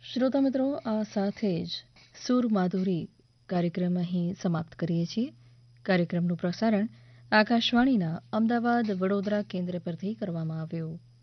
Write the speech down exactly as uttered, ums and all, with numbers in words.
શ્રોતા મિત્રો, આ સાથે જ સુર માધુરી કાર્યક્રમ અહીં સમાપ્ત કરીએ છીએ. કાર્યક્રમનું પ્રસારણ આકાશવાણીના અમદાવાદ વડોદરા કેન્દ્ર પરથી કરવામાં આવ્યું.